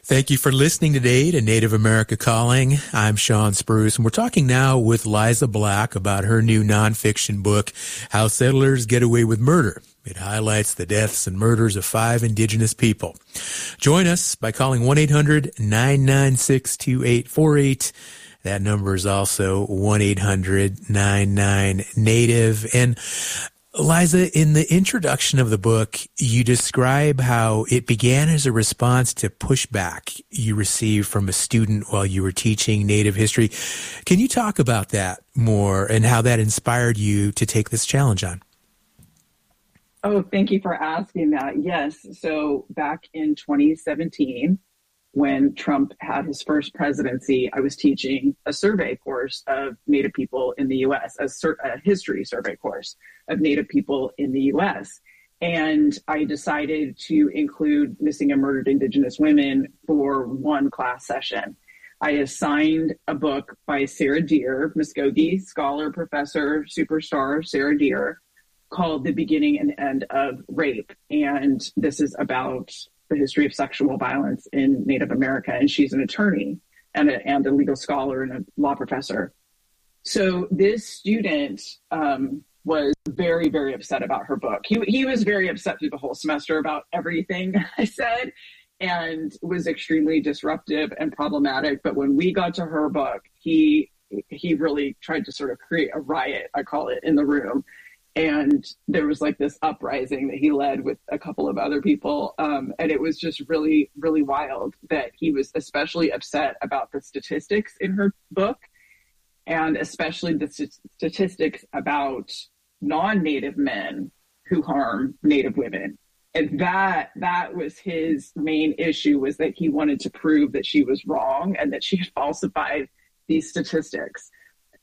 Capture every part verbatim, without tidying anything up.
Thank you for listening today to Native America Calling. I'm Sean Spruce, and we're talking now with Liza Black about her new nonfiction book, How Settlers Get Away with Murder. It highlights the deaths and murders of five indigenous people. Join us by calling one eight hundred nine nine six two eight four eight. That number is also one eight hundred nine nine native. And Liza, in the introduction of the book, you describe how it began as a response to pushback you received from a student while you were teaching Native history. Can you talk about that more and how that inspired you to take this challenge on? Oh, thank you for asking that. Yes. So back in twenty seventeen, when Trump had his first presidency, I was teaching a survey course of Native people in the U S, a, sur- a history survey course of Native people in the U S. And I decided to include missing and murdered Indigenous women for one class session. I assigned a book by Sarah Deer, Muskogee scholar, professor, superstar Sarah Deer, called The Beginning and End of Rape. And this is about the history of sexual violence in Native America. And she's an attorney and a, and a legal scholar and a law professor. So this student um, was very, very upset about her book. He, he was very upset through the whole semester about everything I said and was extremely disruptive and problematic. But when we got to her book, he he really tried to sort of create a riot, I call it, in the room. And there was like this uprising that he led with a couple of other people. Um, and it was just really, really wild that he was especially upset about the statistics in her book, and especially the st- statistics about non-Native men who harm Native women. And that that was his main issue, was that he wanted to prove that she was wrong and that she had falsified these statistics.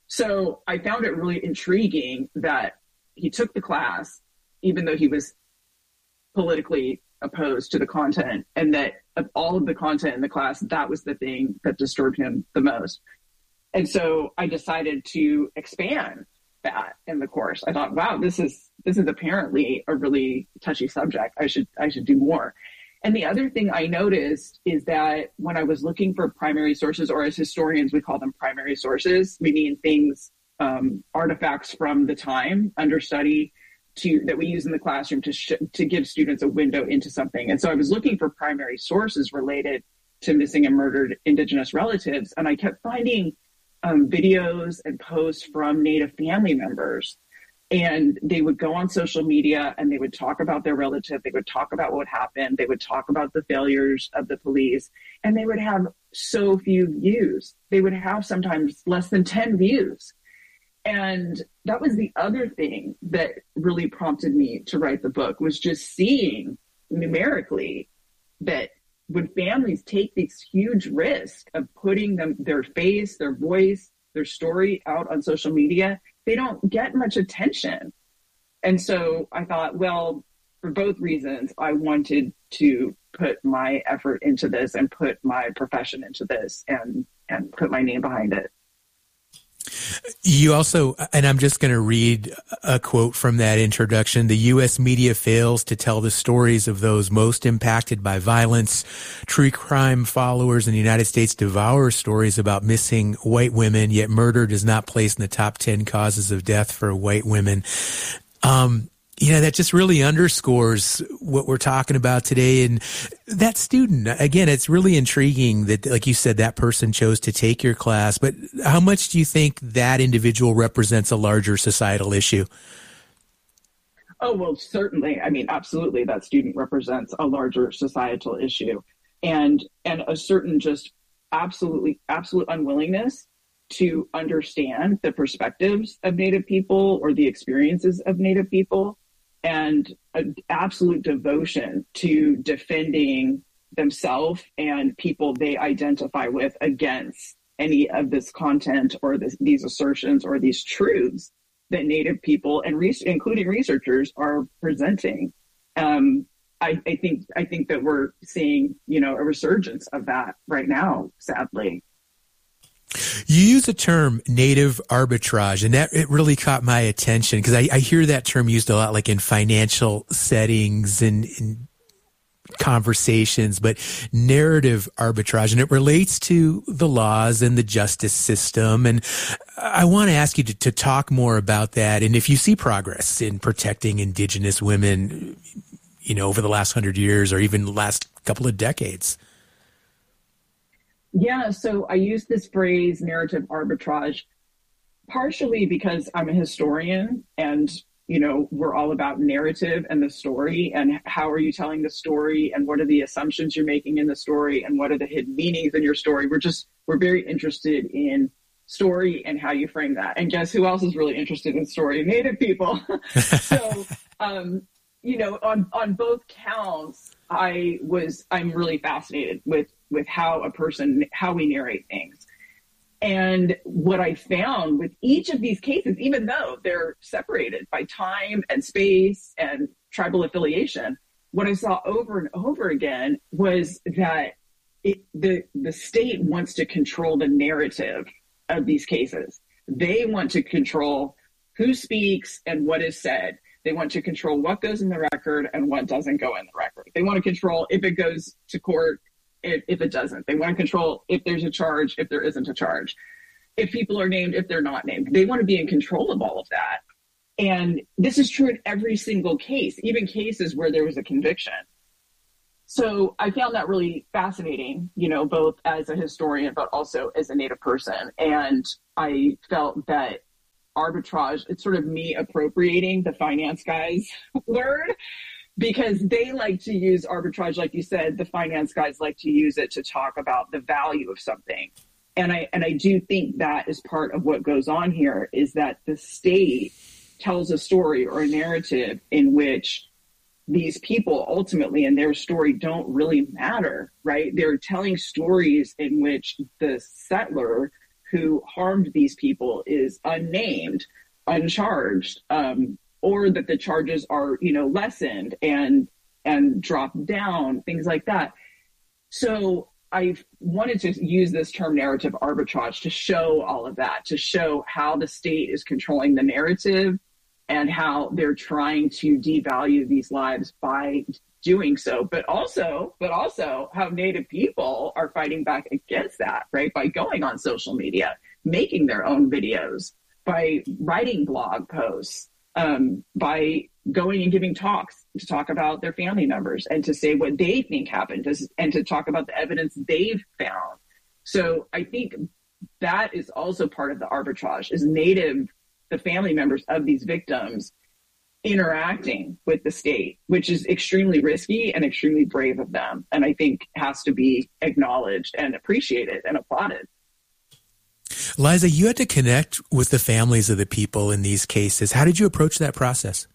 So I found it really intriguing that he took the class, even though he was politically opposed to the content, and that of all of the content in the class, that was the thing that disturbed him the most. And so I decided to expand that in the course. I thought, wow, this is this is apparently a really touchy subject. I should I should do more. And the other thing I noticed is that when I was looking for primary sources, or as historians we call them primary sources, meaning things Um, artifacts from the time under study to that we use in the classroom to sh- to give students a window into something. And so I was looking for primary sources related to missing and murdered Indigenous relatives, and I kept finding um, videos and posts from Native family members. And they would go on social media and they would talk about their relative. They would talk about what happened. They would talk about the failures of the police, and they would have so few views. They would have sometimes less than ten views. And that was the other thing that really prompted me to write the book, was just seeing numerically that when families take this huge risk of putting them, their face, their voice, their story out on social media, they don't get much attention. And so I thought, well, for both reasons, I wanted to put my effort into this and put my profession into this and, and put my name behind it. You also, and I'm just going to read a quote from that introduction, the U S media fails to tell the stories of those most impacted by violence. True crime followers in the United States devour stories about missing white women, yet murder does not place in the top ten causes of death for white women. Um, You know, that just really underscores what we're talking about today. And that student, again, it's really intriguing that, like you said, that person chose to take your class. But how much do you think that individual represents a larger societal issue? Oh, well, certainly. I mean, absolutely. That student represents a larger societal issue, and and a certain just absolutely, absolute unwillingness to understand the perspectives of Native people or the experiences of Native people, and an absolute devotion to defending themselves and people they identify with against any of this content or this, these assertions or these truths that Native people, and re- including researchers, are presenting. Um, I, I think I think that we're seeing, you know, a resurgence of that right now, sadly. You use a term, native arbitrage, and that it really caught my attention because I, I hear that term used a lot, like in financial settings and, and conversations, but narrative arbitrage, and it relates to the laws and the justice system. And I want to ask you to, to talk more about that. And if you see progress in protecting Indigenous women, you know, over the last hundred years or even the last couple of decades. Yeah, so I use this phrase narrative arbitrage partially because I'm a historian and, you know, we're all about narrative and the story and how are you telling the story and what are the assumptions you're making in the story and what are the hidden meanings in your story. We're just, we're very interested in story and how you frame that. And guess who else is really interested in story? Native people. so, um, you know, on, on both counts, I was, I'm really fascinated with, with how a person, how we narrate things. And what I found with each of these cases, even though they're separated by time and space and tribal affiliation, what I saw over and over again was that it, the, the state wants to control the narrative of these cases. They want to control who speaks and what is said. They want to control what goes in the record and what doesn't go in the record. They want to control if it goes to court, if, if it doesn't. They want to control if there's a charge, if there isn't a charge, if people are named, if they're not named. They want to be in control of all of that. And this is true in every single case, even cases where there was a conviction. So I found that really fascinating, you know, both as a historian, but also as a Native person. And I felt that arbitrage, it's sort of me appropriating the finance guys' word, because they like to use arbitrage. Like you said, the finance guys like to use it to talk about the value of something. And I, and I do think that is part of what goes on here, is that the state tells a story or a narrative in which these people ultimately in their story don't really matter, right? They're telling stories in which the settler who harmed these people is unnamed, uncharged, um, or that the charges are, you know, lessened and and dropped down, things like that. So I wanted to use this term narrative arbitrage to show all of that, to show how the state is controlling the narrative and how they're trying to devalue these lives by doing so, but also, but also how Native people are fighting back against that, right? By going on social media, making their own videos, by writing blog posts, um, by going and giving talks to talk about their family members and to say what they think happened and to talk about the evidence they've found. So I think that is also part of the arbitrage, is Native, the family members of these victims, interacting with the state, which is extremely risky and extremely brave of them. And I think has to be acknowledged and appreciated and applauded. Liza, you had to connect with the families of the people in these cases. How did you approach that process?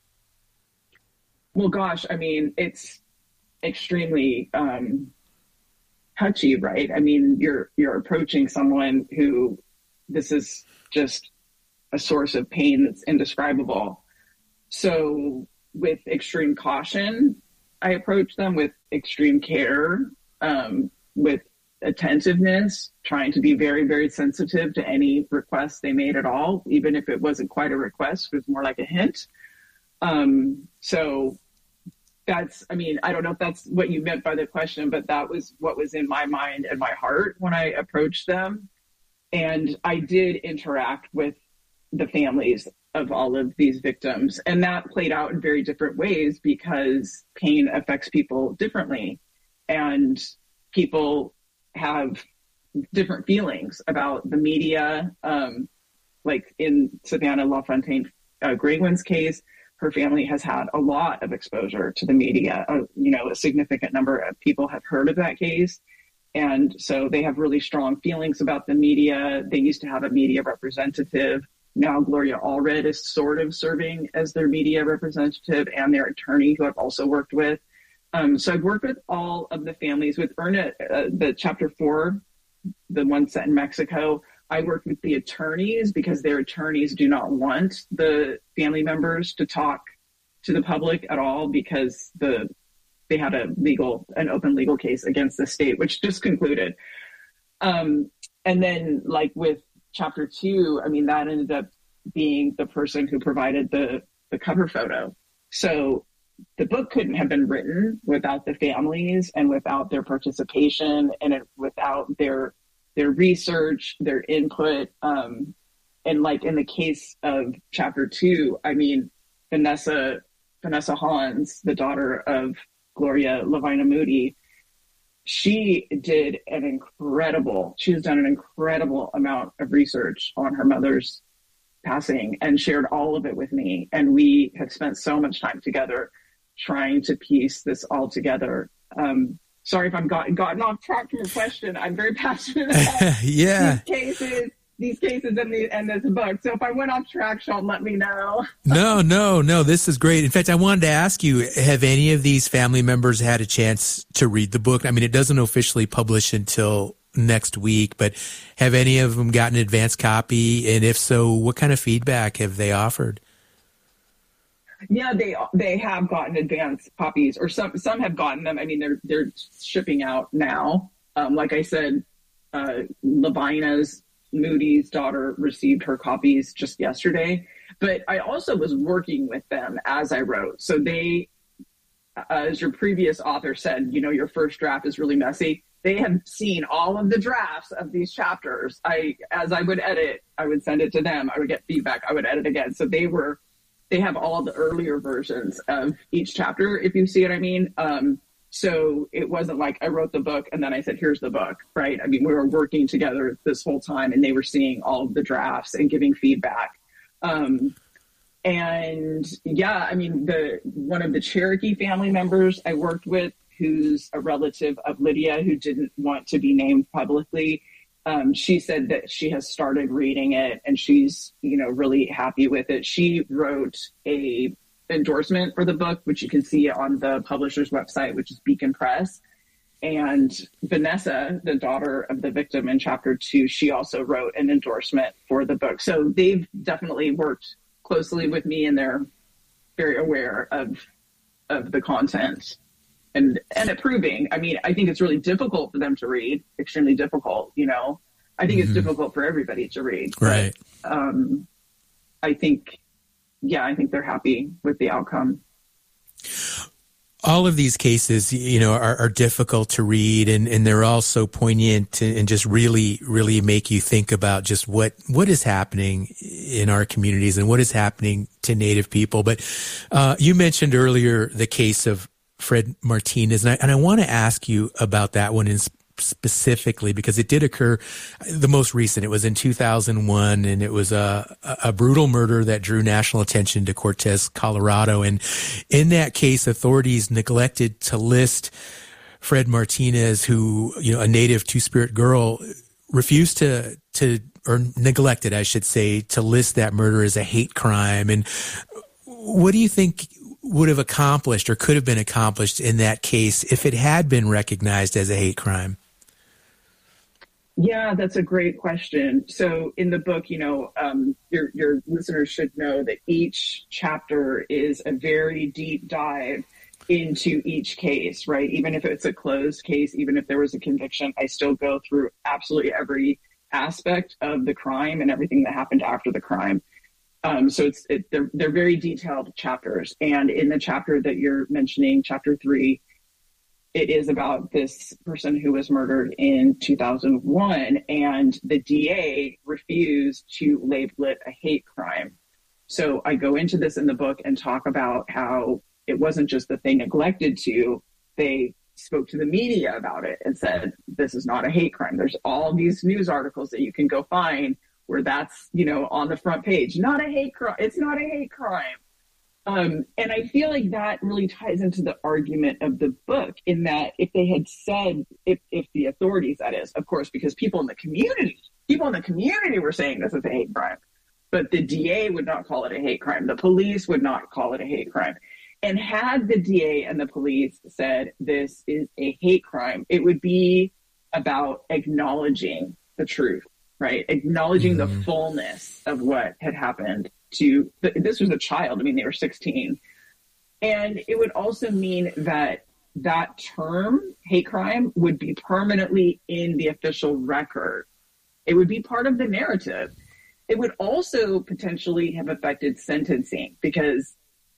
Well, gosh, I mean, it's extremely um, touchy, right? I mean, you're you're approaching someone who this is just a source of pain that's indescribable. So with extreme caution, I approach them with extreme care, um, with attentiveness, trying to be very, very sensitive to any requests they made at all, even if it wasn't quite a request, it was more like a hint. Um, so that's, I mean, I don't know if that's what you meant by the question, but that was what was in my mind and my heart when I approached them. And I did interact with the families of all of these victims. And that played out in very different ways because pain affects people differently. And people have different feelings about the media. Um, like in Savannah LaFontaine uh, Greywin's case, her family has had a lot of exposure to the media. Uh, you know, a significant number of people have heard of that case. And so they have really strong feelings about the media. They used to have a media representative. Now Gloria Allred is sort of serving as their media representative and their attorney, who I've also worked with. Um, so I've worked with all of the families. With Erna, uh, the chapter four, the one set in Mexico, I worked with the attorneys because their attorneys do not want the family members to talk to the public at all because the they had a legal, an open legal case against the state, which just concluded. Um, and then like with chapter two, I mean, that ended up being the person who provided the, the cover photo. So the book couldn't have been written without the families and without their participation and it, without their their research, their input. Um, and like in the case of chapter two, I mean, Vanessa Vanessa Hans, the daughter of Gloria Lavina Moody, she did an incredible, she has done an incredible amount of research on her mother's passing and shared all of it with me. And we have spent so much time together trying to piece this all together. Um, sorry if I've gotten, gotten off track from your question. I'm very passionate about yeah. these cases. These cases in, the, in this book. So if I went off track, Sean, let me know. no, no, no. This is great. In fact, I wanted to ask you, have any of these family members had a chance to read the book? I mean, it doesn't officially publish until next week, but have any of them gotten an advance copy? And if so, what kind of feedback have they offered? Yeah, they they have gotten advance copies, or some some have gotten them. I mean, they're they're shipping out now. Um, like I said, uh, Lavina's Moody's daughter received her copies just yesterday, but I also was working with them as I wrote. So they, uh, as your previous author said, you know, your first draft is really messy. They have seen all of the drafts of these chapters. I, as I would edit, I would send it to them. I would get feedback. I would edit again. So they were, they have all the earlier versions of each chapter, if you see what I mean. Um, So it wasn't like I wrote the book and then I said, here's the book, right? I mean, we were working together this whole time and they were seeing all of the drafts and giving feedback. Um, and yeah, I mean, the one of the Cherokee family members I worked with, who's a relative of Lydia, who didn't want to be named publicly, um, she said that she has started reading it and she's, you know, really happy with it. She wrote a endorsement for the book, which you can see on the publisher's website, which is Beacon Press. And Vanessa, the daughter of the victim in chapter two, she also wrote an endorsement for the book. So they've definitely worked closely with me and they're very aware of of the content and and approving. I mean, I think it's really difficult for them to read, extremely difficult, you know. I think mm-hmm. it's difficult for everybody to read. Right. But, um, I think Yeah, I think they're happy with the outcome. All of these cases, you know, are, are difficult to read, and, and they're all so poignant and just really, really make you think about just what, what is happening in our communities and what is happening to Native people. But uh, you mentioned earlier the case of Fred Martinez, and I, and I want to ask you about that one in specifically because it did occur, the most recent, it was in two thousand one, and it was a, a brutal murder that drew national attention to Cortez, Colorado. And in that case, authorities neglected to list Fred Martinez, who, you know, a native Two-Spirit girl, refused to, to, or neglected, I should say, to list that murder as a hate crime. And what do you think would have accomplished or could have been accomplished in that case if it had been recognized as a hate crime? Yeah, that's a great question. So in the book, you know, um, your, your listeners should know that each chapter is a very deep dive into each case, right? Even if it's a closed case, even if there was a conviction, I still go through absolutely every aspect of the crime and everything that happened after the crime. Um, so it's it, they're, they're very detailed chapters. And in the chapter that you're mentioning, chapter three, it is about this person who was murdered in two thousand one, and the D A refused to label it a hate crime. So I go into this in the book and talk about how it wasn't just that they neglected to, they spoke to the media about it and said, this is not a hate crime. There's all these news articles that you can go find where that's, you know, on the front page, not a hate crime. It's not a hate crime. Um, and I feel like that really ties into the argument of the book, in that if they had said, if, if the authorities, that is, of course, because people in the community, people in the community were saying this is a hate crime, but the D A would not call it a hate crime. The police would not call it a hate crime. And had the D A and the police said this is a hate crime, it would be about acknowledging the truth, right? Acknowledging mm-hmm. the fullness of what had happened to, this was a child. I mean, they were sixteen. And it would also mean that that term, hate crime, would be permanently in the official record. It would be part of the narrative. It would also potentially have affected sentencing, because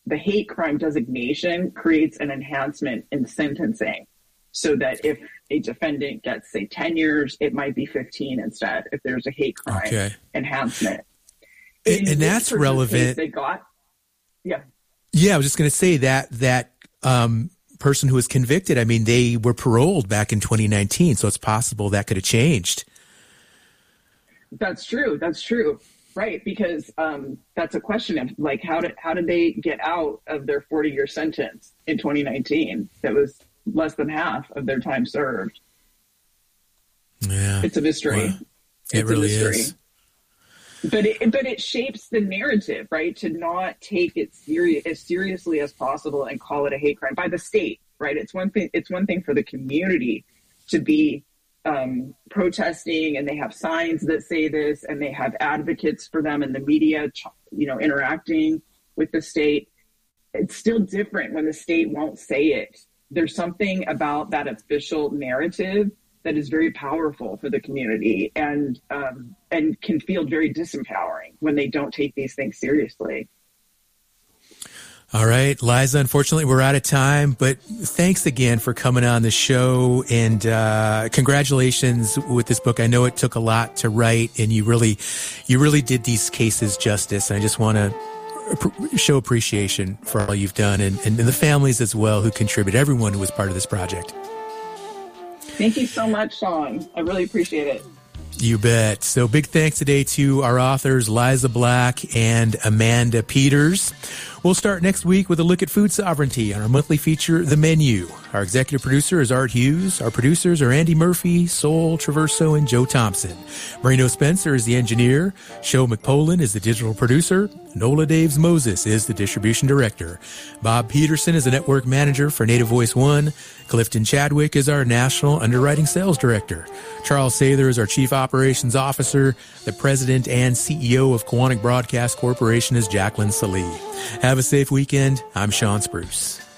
the hate crime designation creates an enhancement in sentencing so that if a defendant gets, say, ten years, it might be fifteen instead if there's a hate crime okay. enhancement. And, and that's relevant. They got, yeah. Yeah, I was just going to say that that um, person who was convicted, I mean, they were paroled back in twenty nineteen, so it's possible that could have changed. That's true. That's true. Right, because um, that's a question of like how did how did they get out of their forty-year sentence in twenty nineteen? That was less than half of their time served. Yeah, it's a mystery. Well, it it's really a mystery. is. But it, but it shapes the narrative, right? To not take it serious as seriously as possible and call it a hate crime by the state, right? It's one thing. It's one thing for the community to be um, protesting, and they have signs that say this, and they have advocates for them in the media, you know, interacting with the state. It's still different when the state won't say it. There's something about that official narrative that is very powerful for the community, and um, and can feel very disempowering when they don't take these things seriously. All right, Liza, unfortunately, we're out of time, but thanks again for coming on the show, and uh, congratulations with this book. I know it took a lot to write, and you really, you really did these cases justice. And I just want to show appreciation for all you've done, and, and the families as well who contribute, everyone who was part of this project. Thank you so much, Sean. I really appreciate it. You bet. So big thanks today to our authors, Liza Black and Amanda Peters. We'll start next week with a look at food sovereignty on our monthly feature, The Menu. Our executive producer is Art Hughes. Our producers are Andy Murphy, Sol Traverso, and Joe Thompson. Marino Spencer is the engineer. Sho McPolin is the digital producer. Nola Daves Moses is the distribution director. Bob Peterson is the network manager for Native Voice One. Clifton Chadwick is our national underwriting sales director. Charles Sather is our chief operations officer. The president and C E O of Kiwanis Broadcast Corporation is Jacqueline Salee. Have a safe weekend. I'm Sean Spruce.